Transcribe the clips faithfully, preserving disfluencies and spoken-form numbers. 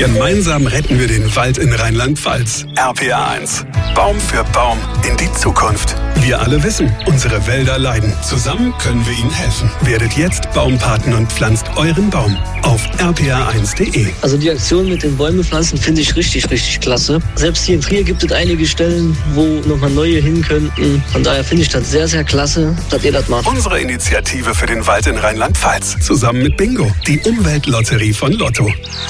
Gemeinsam retten wir den Wald in Rheinland-Pfalz. R P R eins. Baum für Baum in die Zukunft. Wir alle wissen, unsere Wälder leiden. Zusammen können wir ihnen helfen. Werdet jetzt Baumpaten und pflanzt euren Baum auf r p r eins punkt d e. Also die Aktion mit den Bäume pflanzen finde ich richtig, richtig klasse. Selbst hier in Trier gibt es einige Stellen, wo nochmal neue hin könnten. Von daher finde ich das sehr, sehr klasse, dass ihr das macht. Unsere Initiative für den Wald in Rheinland-Pfalz. Zusammen mit Bingo, die Umweltlotterie von Lotto.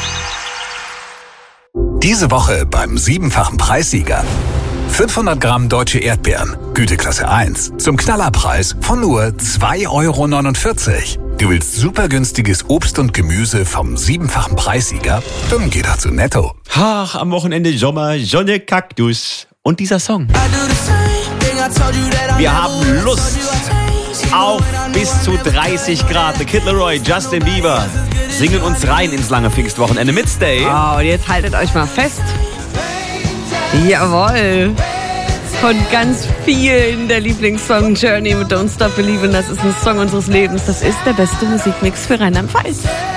Diese Woche beim siebenfachen Preissieger. fünfhundert Gramm deutsche Erdbeeren, Güteklasse eins, zum Knallerpreis von nur zwei Euro neunundvierzig. Du willst super günstiges Obst und Gemüse vom siebenfachen Preissieger? Dann geh doch zu Netto. Ach, am Wochenende Sommer, Sonne, Kaktus und dieser Song. Wir haben Lust auf bis zu dreißig Grad. The Kid Laroi, Justin Bieber singen uns rein ins lange Pfingstwochenende mit Stay. Oh, und jetzt haltet euch mal fest. Jawohl. Von ganz vielen der Lieblingssong Journey mit Don't Stop Believin'. Das ist ein Song unseres Lebens. Das ist der beste Musikmix für Rheinland-Pfalz.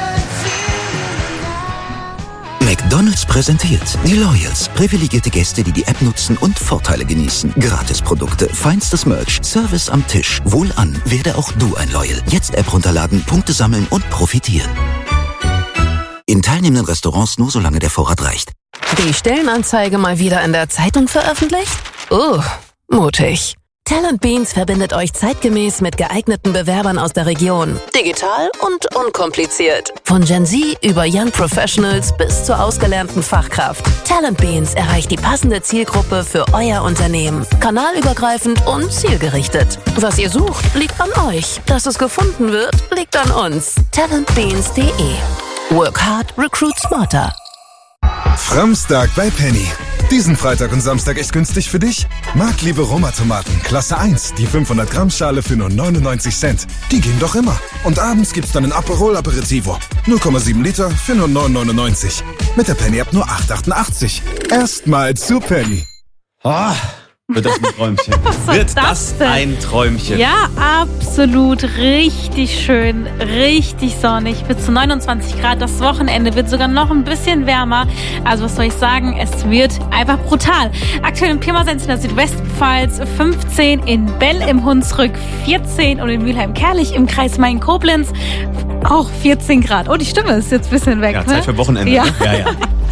McDonald's präsentiert die Loyals. Privilegierte Gäste, die die App nutzen und Vorteile genießen. Gratisprodukte, feinstes Merch, Service am Tisch. Wohlan, werde auch du ein Loyal. Jetzt App runterladen, Punkte sammeln und profitieren. In teilnehmenden Restaurants nur solange der Vorrat reicht. Die Stellenanzeige mal wieder in der Zeitung veröffentlicht? Uh, mutig. Talent Beans verbindet euch zeitgemäß mit geeigneten Bewerbern aus der Region. Digital und unkompliziert. Von Gen Z über Young Professionals bis zur ausgelernten Fachkraft. Talent Beans erreicht die passende Zielgruppe für euer Unternehmen. Kanalübergreifend und zielgerichtet. Was ihr sucht, liegt an euch. Dass es gefunden wird, liegt an uns. talent beans punkt de. Work hard, recruit smarter. Framstag bei Penny. Diesen Freitag und Samstag echt günstig für dich? Marktliebe Roma-Tomaten, Klasse eins, die fünfhundert Gramm Schale für nur neunundneunzig Cent. Die gehen doch immer. Und abends gibt's dann ein Aperol Aperitivo. null Komma sieben Liter für nur neun neunundneunzig. Mit der Penny-App nur acht achtundachtzig. Erstmal zu Penny. Oh, wird das ein Träumchen? Wird das, das ein Träumchen? Ja, absolut. Richtig schön, richtig sonnig. Bis zu neunundzwanzig Grad. Das Wochenende wird sogar noch ein bisschen wärmer. Also was soll ich sagen? Es wird einfach brutal. Aktuell in Pirmasens in der Südwestpfalz fünfzehn, in Bell im Hunsrück vierzehn und in Mülheim-Kerlich im Kreis Main-Koblenz auch vierzehn Grad. Oh, die Stimme ist jetzt ein bisschen weg. Ja, Zeit ne? für Wochenende. Ja. Ne? Ja, ja.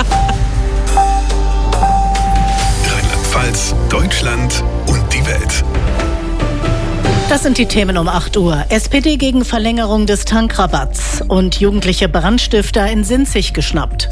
Rheinland-Pfalz, Deutschland und die Welt. Das sind die Themen um acht Uhr. S P D gegen Verlängerung des Tankrabatts und jugendliche Brandstifter in Sinzig geschnappt.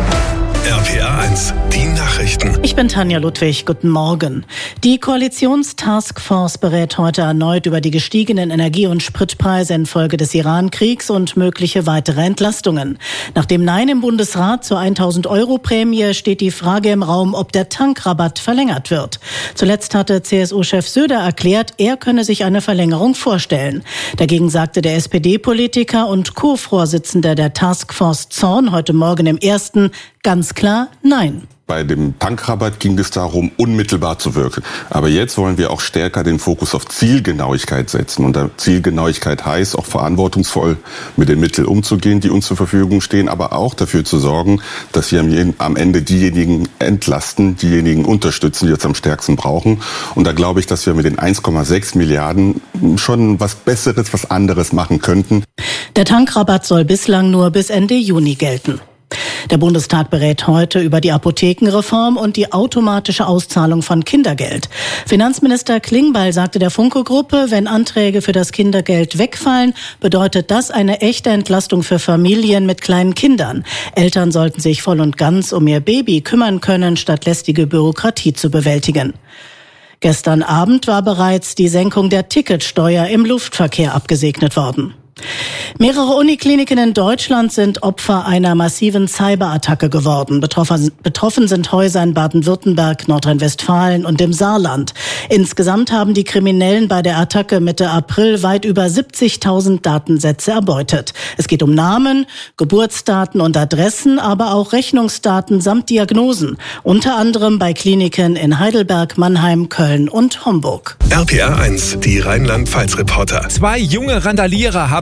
R P R eins, die Nachrichten. Ich bin Tanja Ludwig, guten Morgen. Die Koalitionstaskforce berät heute erneut über die gestiegenen Energie- und Spritpreise infolge des Iran-Kriegs und mögliche weitere Entlastungen. Nach dem Nein im Bundesrat zur tausend Euro Prämie steht die Frage im Raum, ob der Tankrabatt verlängert wird. Zuletzt hatte C S U-Chef Söder erklärt, er könne sich eine Verlängerung vorstellen. Dagegen sagte der S P D-Politiker und Co-Vorsitzender der Taskforce Zorn heute Morgen im Ersten ganz klar Nein. Bei dem Tankrabatt ging es darum, unmittelbar zu wirken. Aber jetzt wollen wir auch stärker den Fokus auf Zielgenauigkeit setzen. Und Zielgenauigkeit heißt auch verantwortungsvoll mit den Mitteln umzugehen, die uns zur Verfügung stehen, aber auch dafür zu sorgen, dass wir am Ende diejenigen entlasten, diejenigen unterstützen, die es am stärksten brauchen. Und da glaube ich, dass wir mit den eins Komma sechs Milliarden schon was Besseres, was anderes machen könnten. Der Tankrabatt soll bislang nur bis Ende Juni gelten. Der Bundestag berät heute über die Apothekenreform und die automatische Auszahlung von Kindergeld. Finanzminister Klingbeil sagte der Funke-Gruppe, wenn Anträge für das Kindergeld wegfallen, bedeutet das eine echte Entlastung für Familien mit kleinen Kindern. Eltern sollten sich voll und ganz um ihr Baby kümmern können, statt lästige Bürokratie zu bewältigen. Gestern Abend war bereits die Senkung der Ticketsteuer im Luftverkehr abgesegnet worden. Mehrere Unikliniken in Deutschland sind Opfer einer massiven Cyberattacke geworden. Betroffen, betroffen sind Häuser in Baden-Württemberg, Nordrhein-Westfalen und im Saarland. Insgesamt haben die Kriminellen bei der Attacke Mitte April weit über siebzigtausend Datensätze erbeutet. Es geht um Namen, Geburtsdaten und Adressen, aber auch Rechnungsdaten samt Diagnosen. Unter anderem bei Kliniken in Heidelberg, Mannheim, Köln und Homburg. R P R eins, die Rheinland-Pfalz-Reporter. Zwei junge Randalierer haben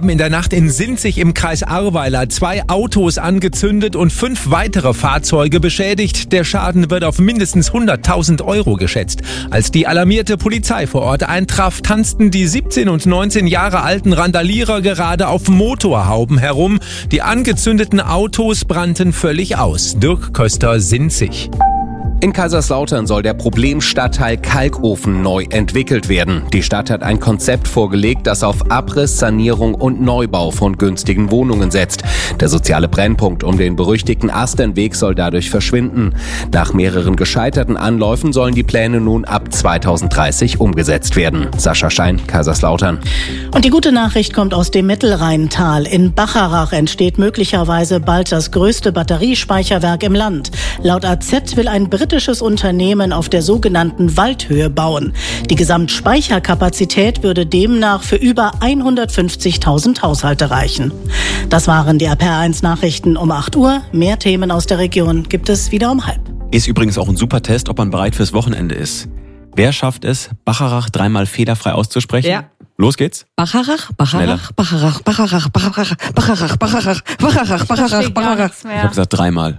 haben in der Nacht in Sinzig im Kreis Ahrweiler zwei Autos angezündet und fünf weitere Fahrzeuge beschädigt. Der Schaden wird auf mindestens hunderttausend Euro geschätzt. Als die alarmierte Polizei vor Ort eintraf, tanzten die siebzehn und neunzehn Jahre alten Randalierer gerade auf Motorhauben herum. Die angezündeten Autos brannten völlig aus. Dirk Köster, Sinzig. In Kaiserslautern soll der Problemstadtteil Kalkofen neu entwickelt werden. Die Stadt hat ein Konzept vorgelegt, das auf Abriss, Sanierung und Neubau von günstigen Wohnungen setzt. Der soziale Brennpunkt um den berüchtigten Astenweg soll dadurch verschwinden. Nach mehreren gescheiterten Anläufen sollen die Pläne nun ab zweitausenddreißig umgesetzt werden. Sascha Schein, Kaiserslautern. Und die gute Nachricht kommt aus dem Mittelrheintal. In Bacharach entsteht möglicherweise bald das größte Batteriespeicherwerk im Land. Laut A Z will ein britisches Unternehmen auf der sogenannten Waldhöhe bauen. Die Gesamtspeicherkapazität würde demnach für über hundertfünfzigtausend Haushalte reichen. Das waren die R P R eins Nachrichten um acht Uhr. Mehr Themen aus der Region gibt es wieder um halb. Ist übrigens auch ein super Test, ob man bereit fürs Wochenende ist. Wer schafft es, Bacharach dreimal fehlerfrei auszusprechen? Ja. Los geht's. Bacharach, Bacharach, Bacharach, Bacharach, Bacharach, Bacharach, Bacharach, Bacharach, Bacharach, Bacharach. Ich habe gesagt dreimal.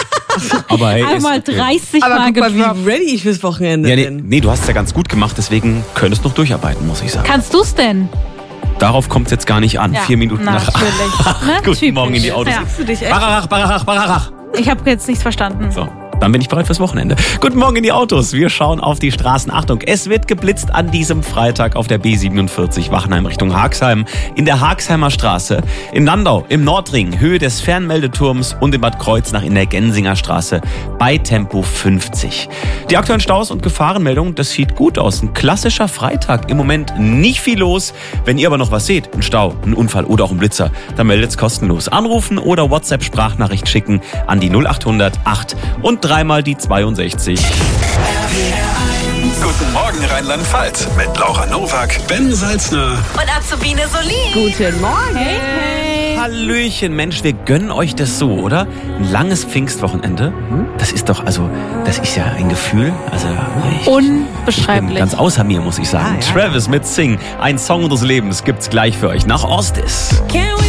Aber hey, einmal ist, dreißig Aber Mal guck mal, gedroppt. wie ready ich fürs Wochenende ja, nee, bin. nee, du hast es ja ganz gut gemacht, deswegen könntest du noch durcharbeiten, muss ich sagen. Kannst du's denn? Darauf kommt es jetzt gar nicht an. Ja, Vier Minuten nach natürlich. acht. Guten Typisch. Morgen in die Autos. Ja. Sagst du dich echt? Bacharach, Bacharach, Bacharach. Ich habe jetzt nichts verstanden. So. Dann bin ich bereit fürs Wochenende. Guten Morgen in die Autos. Wir schauen auf die Straßen. Achtung, es wird geblitzt an diesem Freitag auf der B siebenundvierzig Wachenheim Richtung Haagsheim. In der Haagsheimer Straße, in Landau, im Nordring, Höhe des Fernmeldeturms und in Bad Kreuznach in der Gensinger Straße bei Tempo fünfzig. Die aktuellen Staus und Gefahrenmeldungen, das sieht gut aus. Ein klassischer Freitag. Im Moment nicht viel los. Wenn ihr aber noch was seht, ein Stau, ein Unfall oder auch ein Blitzer, dann meldet's kostenlos. Anrufen oder WhatsApp-Sprachnachricht schicken an die null achthundert acht und dreimal die zweiundsechzig. Guten Morgen Rheinland-Pfalz mit Laura Nowak, Ben Salzner Und Azubine Solin. Guten Morgen. Hey, hey. Hallöchen, Mensch, wir gönnen euch das so, oder? Ein langes Pfingstwochenende. Das ist doch, also, das ist ja ein Gefühl. Also, ich, Unbeschreiblich. ich bin ganz außer mir, muss ich sagen. Ah, ja. Travis mit Sing, ein Song unseres Lebens, gibt's gleich für euch nach Ostis. Can we